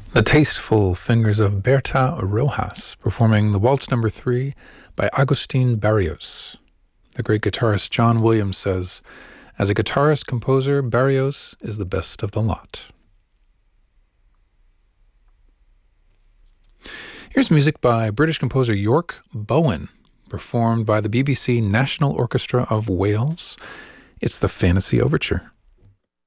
The tasteful fingers of Berta Rojas performing the Waltz No. 3 by Agustin Barrios. The great guitarist John Williams says, as a guitarist-composer, Barrios is the best of the lot. Here's music by British composer York Bowen, performed by the BBC National Orchestra of Wales. It's the Fantasy Overture.